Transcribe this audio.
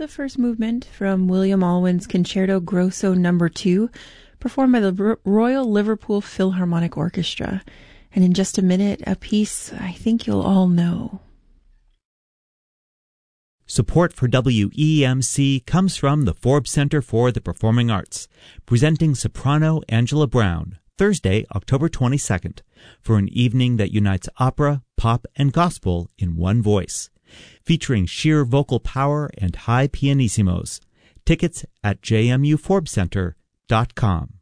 the first movement from William Alwyn's Concerto Grosso No. 2, performed by the Royal Liverpool Philharmonic Orchestra. And in just a minute, a piece I think you'll all know. Support for WEMC comes from the Forbes Center for the Performing Arts, presenting soprano Angela Brown, Thursday, October 22nd, for an evening that unites opera, pop, and gospel in one voice, featuring sheer vocal power and high pianissimos. Tickets at jmuforbescenter.com.